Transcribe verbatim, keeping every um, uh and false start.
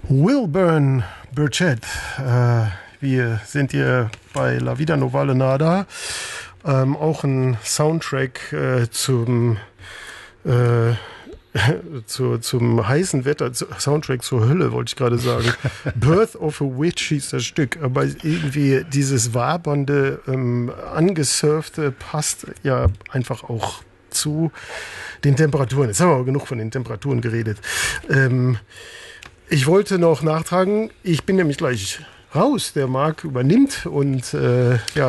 Wilburn Burchett. Äh, wir sind hier bei La Vida No Vale Nada. Ähm, auch ein Soundtrack äh, zum äh, zu, zum heißen Wetter, Soundtrack zur Hölle, wollte ich gerade sagen. Birth of a Witch hieß das Stück, aber irgendwie dieses wabernde, ähm, angesurfte passt ja einfach auch zu den Temperaturen. Jetzt haben wir aber genug von den Temperaturen geredet. Ähm, ich wollte noch nachtragen, ich bin nämlich gleich raus, der Marc übernimmt und äh, ja,